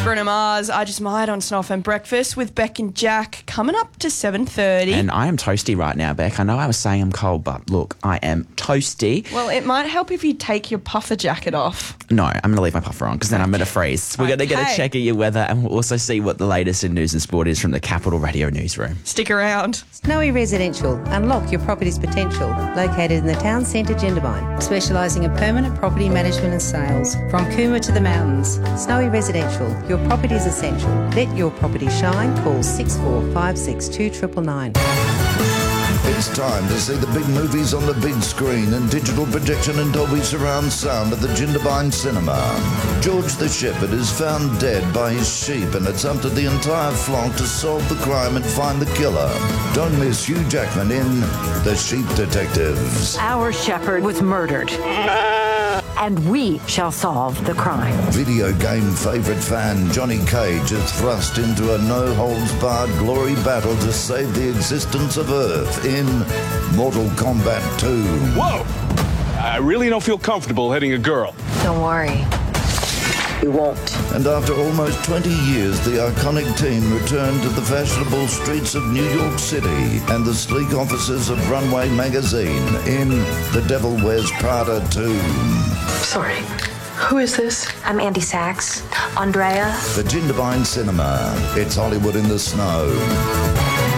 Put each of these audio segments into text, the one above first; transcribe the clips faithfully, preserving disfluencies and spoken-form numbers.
Bruno Mars, I Just Might on Snoff and Breakfast with Beck and Jack coming up to seven thirty. And I am toasty right now, Beck. I know I was saying I'm cold, but look, I am toasty. Well, it might help if you take your puffer jacket off. No, I'm going to leave my puffer on because then I'm going to freeze. We're going to get a Okay. check of your weather and we'll also see what the latest in news and sport is from the Capital Radio newsroom. Stick around. Snowy Residential. Unlock your property's potential. Located in the town centre, Jindabyne. Specialising in permanent property management and sales. From Cooma to the mountains. Snowy Residential. Your property is essential. Let your property shine. Call six four five six two nine nine nine. It's time to see the big movies on the big screen and digital projection and Dolby surround sound at the Jindabyne Cinema. George the Shepherd is found dead by his sheep and it's up to the entire flock to solve the crime and find the killer. Don't miss Hugh Jackman in The Sheep Detectives. Our shepherd was murdered, and we shall solve the crime. Video game favourite fan Johnny Cage is thrust into a no-holds-barred glory battle to save the existence of Earth in Mortal Kombat two. Whoa! I really don't feel comfortable hitting a girl. Don't worry. We won't. And after almost twenty years, the iconic team returned to the fashionable streets of New York City and the sleek offices of Runway magazine in The Devil Wears Prada two. Sorry, who is this? I'm Andy Sachs. Andrea. The Jindabyne Cinema. It's Hollywood in the snow.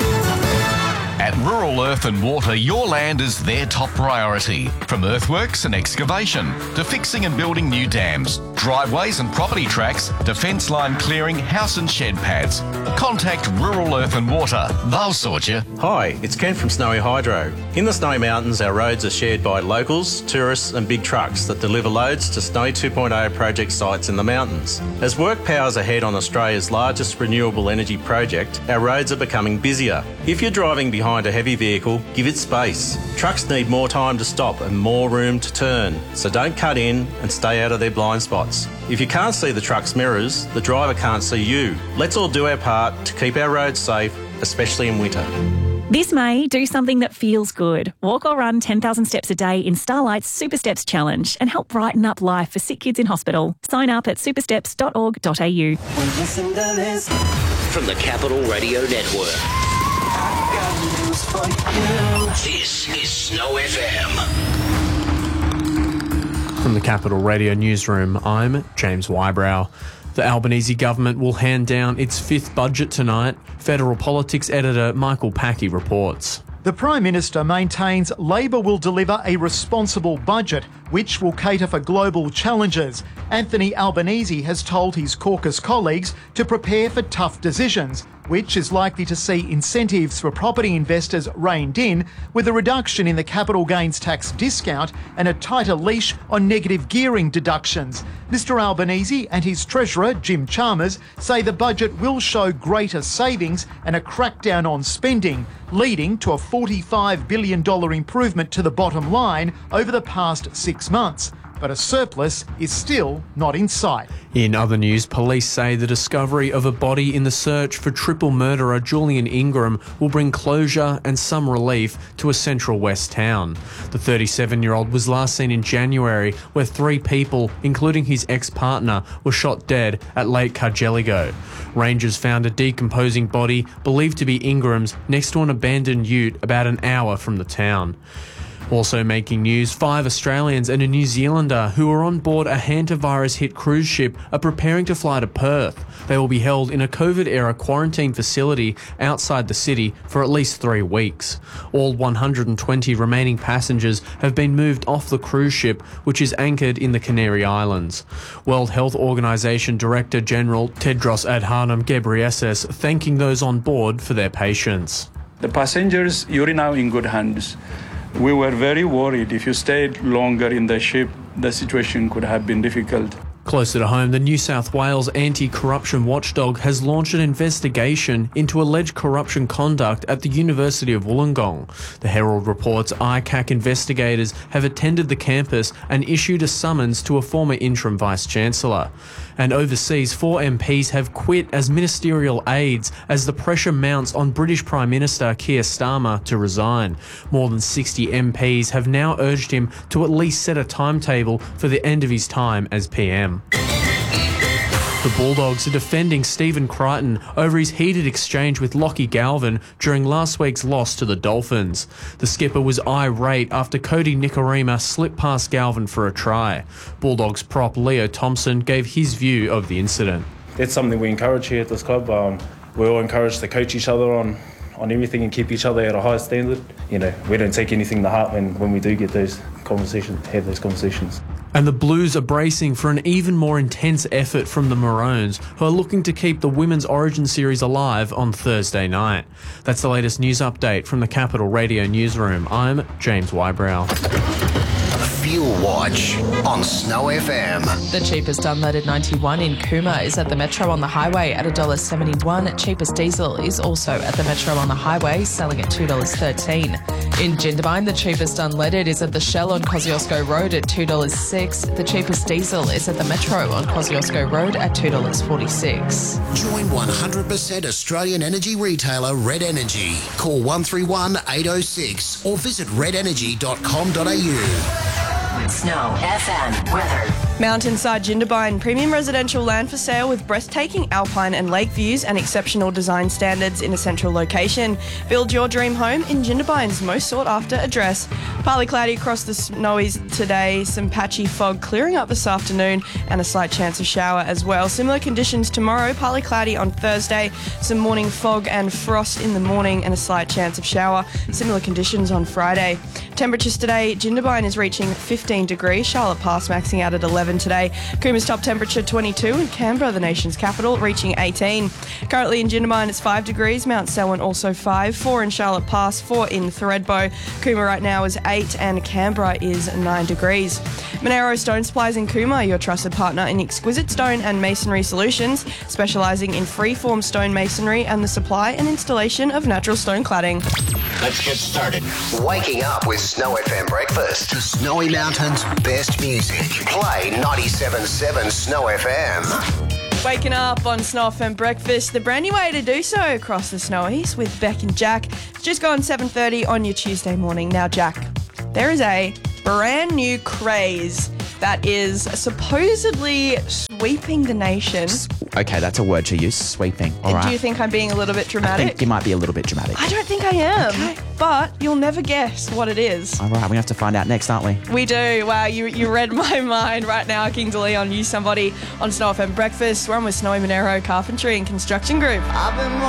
At Rural Earth and Water, your land is their top priority. From earthworks and excavation to fixing and building new dams, driveways and property tracks to fence line clearing, house and shed pads. Contact Rural Earth and Water. They'll sort you. Hi, it's Ken from Snowy Hydro. In the Snowy Mountains, our roads are shared by locals, tourists and big trucks that deliver loads to Snowy two point oh project sites in the mountains. As work powers ahead on Australia's largest renewable energy project, our roads are becoming busier. If you're driving behind a heavy vehicle, give it space. Trucks need more time to stop and more room to turn, so don't cut in and stay out of their blind spots. If you can't see the truck's mirrors, the driver can't see you. Let's all do our part to keep our roads safe, especially in winter. This May, do something that feels good. Walk or run ten thousand steps a day in Starlight's Super Steps Challenge and help brighten up life for sick kids in hospital. Sign up at supersteps dot org dot a u. From the Capital Radio Network. This is Snow F M. From the Capital Radio newsroom, I'm James Wybrow. The Albanese government will hand down its fifth budget tonight. Federal Politics editor Michael Packey reports. The Prime Minister maintains Labor will deliver a responsible budget which will cater for global challenges. Anthony Albanese has told his caucus colleagues to prepare for tough decisions, which is likely to see incentives for property investors reined in, with a reduction in the capital gains tax discount and a tighter leash on negative gearing deductions. Mister Albanese and his Treasurer, Jim Chalmers, say the budget will show greater savings and a crackdown on spending, leading to a forty-five billion dollars improvement to the bottom line over the past six months. But a surplus is still not in sight. In other news, police say the discovery of a body in the search for triple murderer Julian Ingram will bring closure and some relief to a central west town. The thirty-seven-year-old was last seen in January, where three people, including his ex-partner, were shot dead at Lake Cargelligo. Rangers found a decomposing body, believed to be Ingram's, next to an abandoned ute about an hour from the town. Also making news, five Australians and a New Zealander who are on board a hantavirus-hit cruise ship are preparing to fly to Perth. They will be held in a COVID-era quarantine facility outside the city for at least three weeks. All one hundred twenty remaining passengers have been moved off the cruise ship, which is anchored in the Canary Islands. World Health Organization Director General Tedros Adhanom Ghebreyesus thanking those on board for their patience. The passengers, you're now in good hands. We were very worried if you stayed longer in the ship, the situation could have been difficult. Closer to home, the New South Wales anti-corruption watchdog has launched an investigation into alleged corruption conduct at the University of Wollongong. The Herald reports I C A C investigators have attended the campus and issued a summons to a former interim Vice-Chancellor. And overseas, four M Ps have quit as ministerial aides as the pressure mounts on British Prime Minister Keir Starmer to resign. More than sixty M Ps have now urged him to at least set a timetable for the end of his time as P M. The Bulldogs are defending Stephen Crichton over his heated exchange with Lockie Galvin during last week's loss to the Dolphins. The skipper was irate after Cody Nikorima slipped past Galvin for a try. Bulldogs prop Leo Thompson gave his view of the incident. It's something we encourage here at this club. Um, we're all encouraged to coach each other on, on everything and keep each other at a high standard. You know, we don't take anything to heart when, when we do get those conversations, have those conversations. And the Blues are bracing for an even more intense effort from the Maroons, who are looking to keep the Women's Origin Series alive on Thursday night. That's the latest news update from the Capital Radio Newsroom. I'm James Wybrow. Fuel Watch on Snow F M. The cheapest unleaded ninety-one in Cooma is at the Metro on the Highway at one dollar seventy-one. Cheapest diesel is also at the Metro on the Highway, selling at two dollars thirteen. In Jindabyne, the cheapest unleaded is at the Shell on Kosciuszko Road at two dollars six. The cheapest diesel is at the Metro on Kosciuszko Road at two dollars forty-six. Join one hundred percent Australian energy retailer Red Energy. Call one three one, eight oh six or visit red energy dot com dot a u. Snow F M weather. Mountainside Jindabyne, premium residential land for sale with breathtaking alpine and lake views and exceptional design standards in a central location. Build your dream home in Jindabyne's most sought after address. Partly cloudy across the snowies today, some patchy fog clearing up this afternoon and a slight chance of shower as well. Similar conditions tomorrow, partly cloudy on Thursday, some morning fog and frost in the morning and a slight chance of shower. Similar conditions on Friday. Temperatures today, Jindabyne is reaching fifteen degrees, Charlotte Pass maxing out at eleven today. Cooma's top temperature twenty-two and Canberra, the nation's capital, reaching eighteen. Currently in Jindabyne it's five degrees, Mount Selwyn also five, four in Charlotte Pass, four in Thredbo. Cooma right now is eight and Canberra is nine degrees. Monero Stone Supplies in Cooma, your trusted partner in exquisite stone and masonry solutions, specialising in freeform stone masonry and the supply and installation of natural stone cladding. Let's get started. Waking up with Snow F M breakfast. The Snowy Mountains' best music. Play ninety-seven point seven Snow F M. Waking up on Snow F M breakfast, the brand new way to do so across the Snowies with Beck and Jack. It's just gone seven thirty on your Tuesday morning. Now, Jack, there is a brand new craze that is supposedly sweeping the nation. Okay, that's a word to use, sweeping. All right. Do you think I'm being a little bit dramatic? I think you might be a little bit dramatic. I don't think I am, okay. But you'll never guess what it is. All right, we have to find out next, aren't we? We do. Wow, you you read my mind right now. Kings of Leon, You Somebody on Snow F M Breakfast. We're on with Snowy Monero Carpentry and Construction Group. I've been